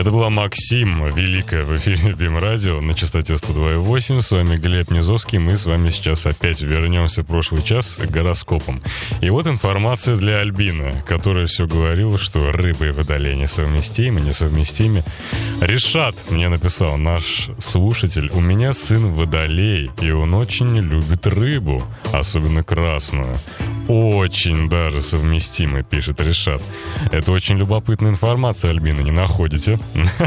Это была Максим, великая в эфире БИМ-радио на частоте 102.8. С вами Глеб Низовский. Мы с вами сейчас опять вернемся в прошлый час к гороскопам. И вот информация для Альбины, которая все говорила, что рыбы и водолей несовместимы. Решат, мне написал наш слушатель, у меня сын водолей, и он очень любит рыбу, особенно красную. Очень даже совместимы, пишет Решат. Это очень любопытная информация, Альбина, не находите?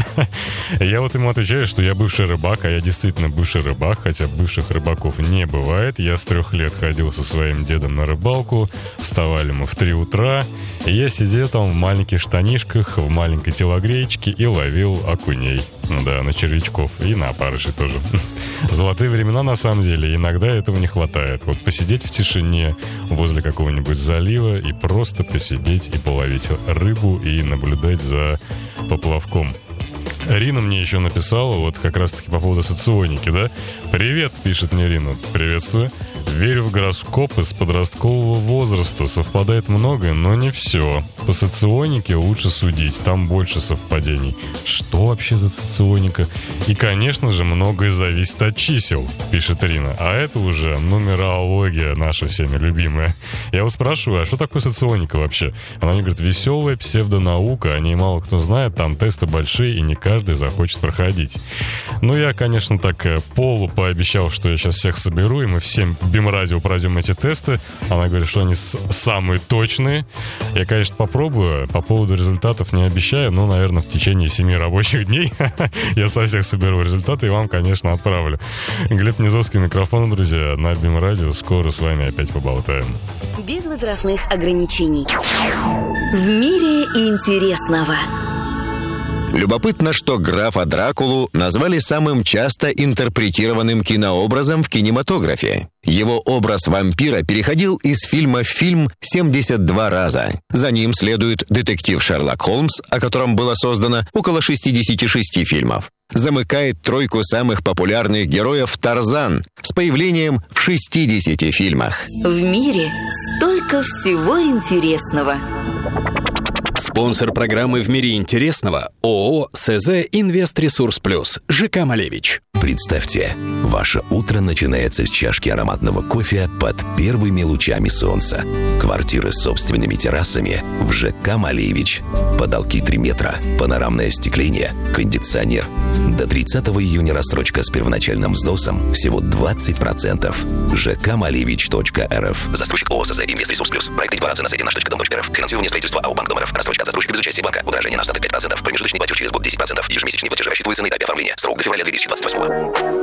Я вот ему отвечаю, что я бывший рыбак, а я действительно бывший рыбак, хотя бывших рыбаков не бывает. Я с 3 лет ходил со своим дедом на рыбалку, вставали мы в 3 утра, и я сидел там в маленьких штанишках, в маленькой телогреечке и ловил окуней. Да, на червячков и на опарышей тоже. Золотые времена, на самом деле, иногда этого не хватает. Вот посидеть в тишине возле какого-нибудь залива и просто посидеть и половить рыбу и наблюдать за поплавком. Рина мне еще написала, вот как раз-таки по поводу соционики, да? «Привет», пишет мне Рина, приветствую. «Верю в гороскопы с подросткового возраста. Совпадает многое, но не все. По соционике лучше судить, там больше совпадений». Что вообще за соционика? И, конечно же, многое зависит от чисел, пишет Рина. А это уже нумерология наша всеми любимая. Я вот спрашиваю, а что такое соционика вообще? Она мне говорит, веселая псевдонаука, о ней мало кто знает, там тесты большие, и не каждый захочет проходить. Ну, я, конечно, так пообещал, что я сейчас всех соберу, и мы всем БИМ-радио пройдем эти тесты. Она говорит, что они самые точные. Я, конечно, попробую. По поводу результатов не обещаю, но, наверное, в течение 7 рабочих дней я со всех соберу результаты и вам, конечно, отправлю. Глеб Низовский, микрофон, друзья, на БИМ-радио. Скоро с вами опять поболтаем. Без возрастных ограничений. В мире интересного. Любопытно, что графа Дракулу назвали самым часто интерпретированным кинообразом в кинематографе. Его образ вампира переходил из фильма в фильм 72 раза. За ним следует детектив Шерлок Холмс, о котором было создано около 66 фильмов. Замыкает тройку самых популярных героев Тарзан с появлением в 60 фильмах. В мире столько всего интересного. Спонсор программы «В мире интересного» – ООО «СЗ Инвестресурс Плюс» ЖК «Малевич». Представьте, ваше утро начинается с чашки ароматного кофе под первыми лучами солнца. Квартиры с собственными террасами в ЖК «Малевич». Потолки 3 метра, панорамное остекление, кондиционер. До 30 июня рассрочка с первоначальным взносом всего 20%. жкмалевич.рф. Застройщик ООО «СЗ Инвестресурс Плюс». Проект декларации на сайте наш.дом.рф. Финансирование строительства АО «Банк Дом.рф». Рассрочка от застройщика без участия банка. Удорожание на остаток 5%. Промежуточный платеж через год 10%. Ежемесячные платежи рассчитываются на этапе оформления. Срок до февраля 2028.